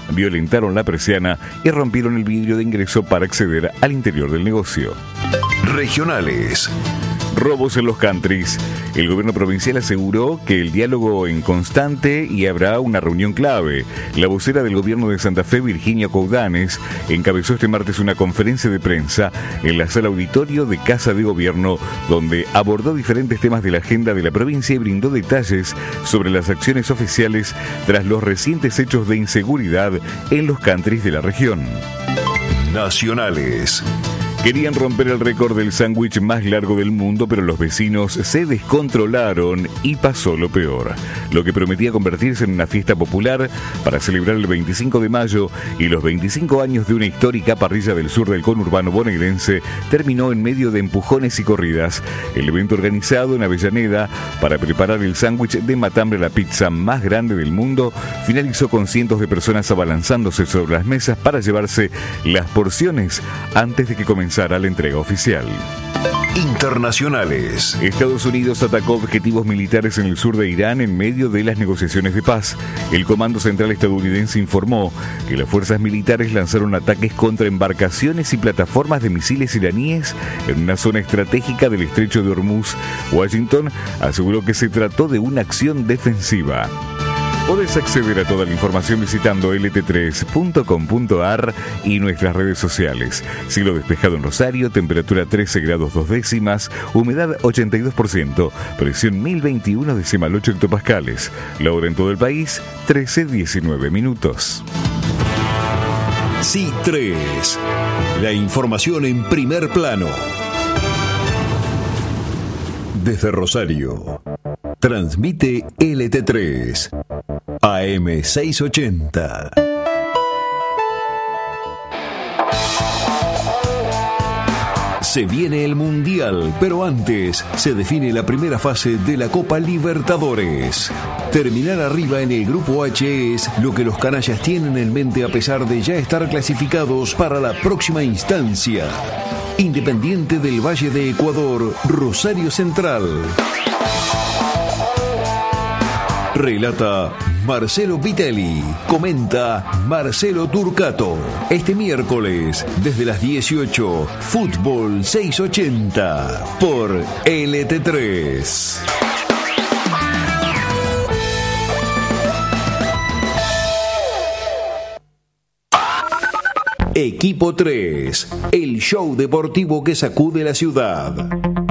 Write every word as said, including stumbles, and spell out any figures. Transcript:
violentaron la persiana y rompieron el vidrio de ingreso para acceder al interior del negocio. Regionales. Robos en los countries. El gobierno provincial aseguró que el diálogo en constante y habrá una reunión clave. La vocera del gobierno de Santa Fe, Virginia Coudanes, encabezó este martes una conferencia de prensa en la sala auditorio de Casa de Gobierno, donde abordó diferentes temas de la agenda de la provincia y brindó detalles sobre las acciones oficiales tras los recientes hechos de inseguridad en los countries de la región. Nacionales. Querían romper el récord del sándwich más largo del mundo, pero los vecinos se descontrolaron y pasó lo peor. Lo que prometía convertirse en una fiesta popular para celebrar el veinticinco de mayo y los veinticinco años de una histórica parrilla del sur del conurbano bonaerense terminó en medio de empujones y corridas. El evento, organizado en Avellaneda para preparar el sándwich de matambre, la pizza más grande del mundo, finalizó con cientos de personas abalanzándose sobre las mesas para llevarse las porciones antes de que comenzara la entrega oficial. Internacionales. Estados Unidos atacó objetivos militares en el sur de Irán en medio de las negociaciones de paz. El Comando Central estadounidense informó que las fuerzas militares lanzaron ataques contra embarcaciones y plataformas de misiles iraníes en una zona estratégica del estrecho de Hormuz. Washington aseguró que se trató de una acción defensiva. Podés acceder a toda la información visitando L T tres punto com punto a r y nuestras redes sociales. Cielo despejado en Rosario, temperatura trece grados dos décimas, humedad ochenta y dos por ciento, presión mil veintiuno decimal ocho hectopascales. La hora en todo el país, trece diecinueve minutos. C I tres. La información en primer plano. Desde Rosario. Transmite L T tres. A M seiscientos ochenta. Se viene el Mundial, pero antes se define la primera fase de la Copa Libertadores. Terminar arriba en el Grupo H es lo que los canallas tienen en mente a pesar de ya estar clasificados para la próxima instancia. Independiente del Valle de Ecuador, Rosario Central. Relata Marcelo Vitelli. Comenta Marcelo Turcato. Este miércoles, desde las dieciocho, Fútbol seiscientos ochenta por L T tres. Equipo tres, el show deportivo que sacude la ciudad.